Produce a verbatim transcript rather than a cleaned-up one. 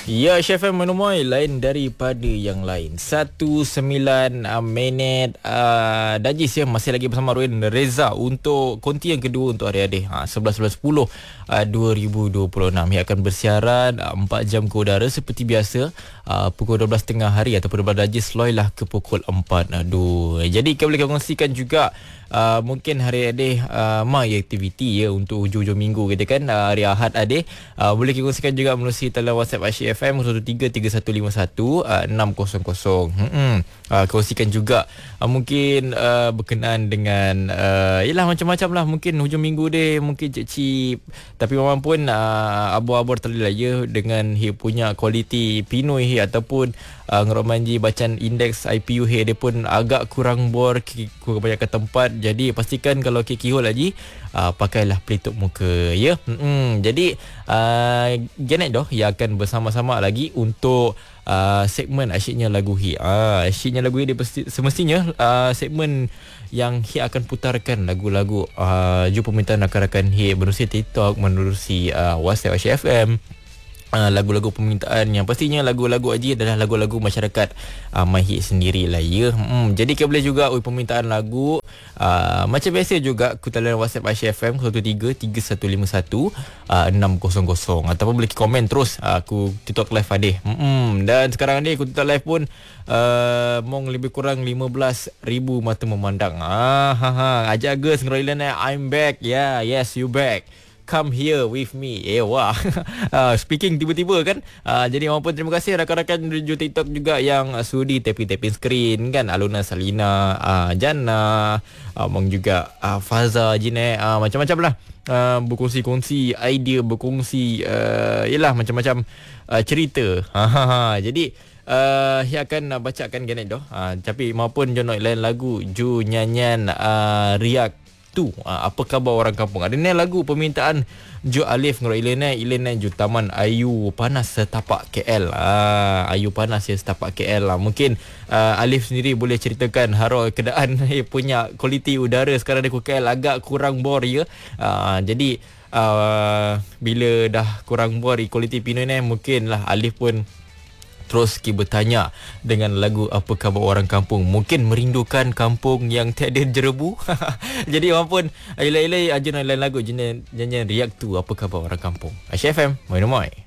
Ya, Chef M Menomoi lain daripada yang lain. Satu sembilan uh, minit uh, Dajis ya, masih lagi bersama Ruin Reza untuk konti yang kedua untuk hari-hari ha, sebelas sepuluh uh, dua ribu dua puluh enam yang akan bersiaran uh, empat jam ke udara seperti biasa uh, pukul dua belas tiga puluh hari ataupun dua belas Dajis loi lah ke pukul empat. Aduh. Jadi kita boleh kongsikan juga Uh, mungkin hari-hari uh, my activity ya untuk hujung-hujung minggu kita kan, uh, hari Ahad adik uh, boleh kita kongsikan juga melalui talian WhatsApp Asyik F M satu tiga tiga satu lima satu enam kosong kosong. Hmm. Uh, kongsikan juga uh, mungkin uh, berkenaan dengan uh, yalah macam-macam lah, mungkin hujung minggu dia mungkin cip-cip tapi memang pun uh, abu-abu terlalu ya dengan he punya kualiti Pinoy he ataupun uh, ngeromanji bacaan indeks I P U he dia pun agak kurang bor kurang banyak ke tempat. Jadi pastikan kalau ke kihol lagi uh, pakailah pelitup muka ya. Hmm. Jadi uh, Janet doh yang akan bersama-sama lagi untuk uh, segmen asyiknya lagu hi. Ah, uh, asyiknya lagu hi dia semestinya uh, segmen yang hi akan putarkan lagu-lagu uh, ju permintaan rakan-rakan hi menerusi TikTok, menerusi uh, WhatsApp Asyik F M. Uh, lagu-lagu permintaan yang pastinya lagu-lagu Aji adalah lagu-lagu masyarakat uh, Mahit sendirilah ya. Hmm, jadi kita boleh juga ui permintaan lagu uh, macam biasa juga ku talian WhatsApp Asyik F M satu tiga tiga satu lima satu enam kosong kosong ataupun boleh komen terus uh, aku TikTok live adeh. Hmm, dan sekarang ni aku TikTok live pun uh, mong lebih kurang lima belas ribu mata memandang. Ah ha ha ajak gus ngeroilan I'm back. Yeah, yes you back. Come here with me. Eh wah. uh, speaking tiba-tiba kan. Uh, jadi mohon terima kasih rakan-rakan di TikTok juga yang uh, sudi tapping-tapping screen kan. Aluna Salina, uh, Jana, uh, mong juga uh, Faza, Jine, uh, macam-macam lah. Uh, berkongsi-kongsi idea, berkongsi uh, yalah macam-macam uh, cerita. Jadi uh, dia akan uh, bacakan Ganet doh. Uh, tapi maupun jonok lain lagu ju nyanyian uh, Riak tu uh, apa khabar orang kampung. Ada ni lagu permintaan Ju Alif ngoro Ilena Ilena Ju Taman Ayu Panas Setapak K L. Ah, Ayu Panas ya Setapak K L lah. Mungkin uh, Alif sendiri boleh ceritakan haro keadaan eh, punya kualiti udara sekarang di K L agak kurang bor ya. Uh, jadi uh, bila dah kurang bor kualiti Pinoy ni mungkinlah Alif pun terus kita bertanya dengan lagu apa khabar orang kampung. Mungkin merindukan kampung yang tiada jerebu. Jadi walaupun ilai-ilai ajunan lain lagu jenis jenis Riak tu apa khabar orang kampung. Asyik F M, Moin Moin.